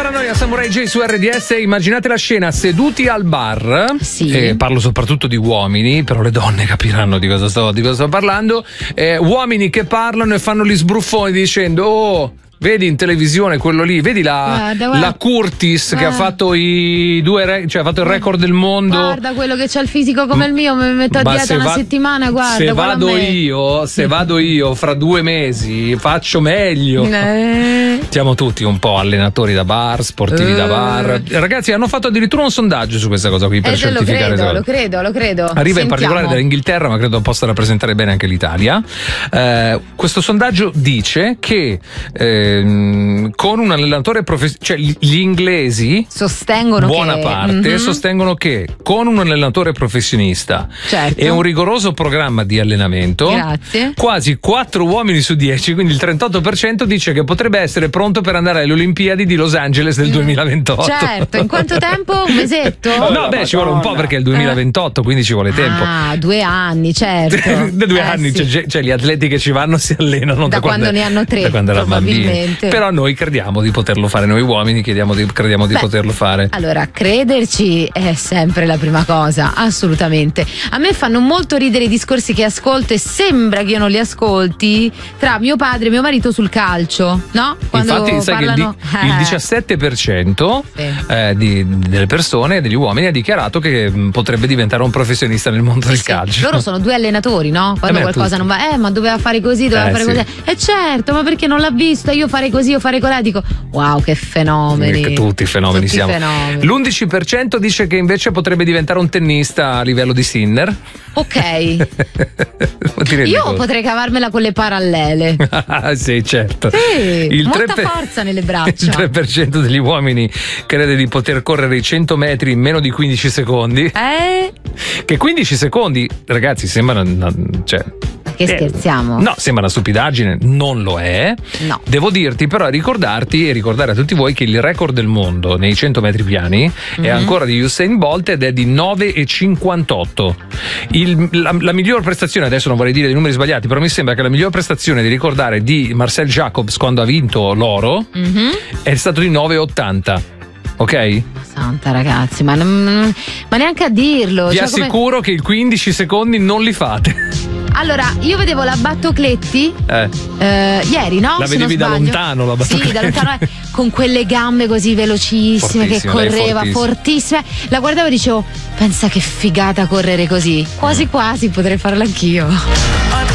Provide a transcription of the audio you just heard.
Paranoia, Samurai J su RDS. Immaginate la scena, seduti al bar. Sì. Parlo soprattutto di uomini, però le donne capiranno di cosa sto parlando. Uomini che parlano e fanno gli sbruffoni dicendo: oh, vedi in televisione quello lì, vedi la Curtis che ha fatto ha fatto il record del mondo. Guarda quello che c'ha il fisico come il mio, mi metto a dieta una settimana, guarda. Se vado io fra 2 mesi faccio meglio. Siamo tutti un po' allenatori da bar, sportivi da bar. Ragazzi, hanno fatto addirittura un sondaggio su questa cosa qui per certificare. Lo credo. Arriva in particolare dall'Inghilterra, ma credo possa rappresentare bene anche l'Italia. Questo sondaggio dice che con un allenatore cioè gli inglesi sostengono sostengono che con un allenatore professionista e un rigoroso programma di allenamento, quasi 4 uomini su 10, quindi il 38%, dice che potrebbe essere pronto per andare alle Olimpiadi di Los Angeles del 2028. Certo, in quanto tempo? Un mesetto? No, ci vuole un po' perché è il 2028, quindi ci vuole tempo. 2 anni, certo. 2 anni, sì. Cioè gli atleti che ci vanno si allenano da quando ne hanno 3, da quando era bambino. Però noi crediamo di poterlo fare, noi uomini crediamo di poterlo fare. Allora, crederci è sempre la prima cosa, assolutamente. A me fanno molto ridere i discorsi che ascolto e sembra che io non li ascolti, tra mio padre e mio marito sul calcio, no? Quando infatti sai parlano... che il 17% delle persone, degli uomini, ha dichiarato che potrebbe diventare un professionista nel mondo del calcio. Loro sono 2 allenatori, no? Quando qualcosa non va, ma doveva fare così, doveva fare così. Certo, ma perché non l'ha visto? Io fare così, io fare colà. Dico, wow, che fenomeni. Tutti fenomeni siamo. L'11% dice che invece potrebbe diventare un tennista a livello di Sinner. Ok. Io potrei cavarmela con le parallele. Sì, certo. Sì, molta forza nelle braccia. Il 3% degli uomini crede di poter correre i 100 metri in meno di 15 secondi. Che 15 secondi, ragazzi, sembrano... Che scherziamo? No, sembra una stupidaggine, non lo è. No. Devo dirti però, ricordare a tutti voi che il record del mondo nei 100 metri piani è ancora di Usain Bolt ed è di 9,58. La miglior prestazione, adesso non vorrei dire dei numeri sbagliati, però mi sembra che la miglior prestazione di ricordare di Marcel Jacobs quando ha vinto l'oro è stato di 9,80. Ok? Santa, ragazzi, ma neanche a dirlo. Vi assicuro che i 15 secondi non li fate. Allora, io vedevo la Battocletti ieri, no? La vedevi da lontano, la Battocletti? Sì, da lontano, con quelle gambe così velocissime, che correva fortissime. La guardavo e dicevo, pensa che figata correre così. Quasi quasi potrei farla anch'io.